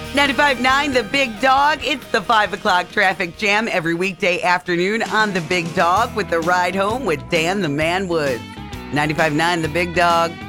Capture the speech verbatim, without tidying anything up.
ninety-five point nine The Big Dog. It's the five o'clock traffic jam every weekday afternoon on The Big Dog with the ride home with Dan the Man Woods. ninety-five point nine The Big Dog.